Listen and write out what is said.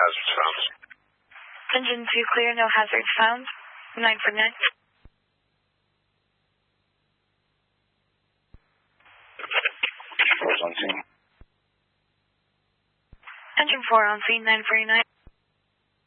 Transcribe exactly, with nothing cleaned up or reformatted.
hazards found. Engine two clear, no hazards found. nine for nine. Four's on scene. Engine four on scene, nine for nine.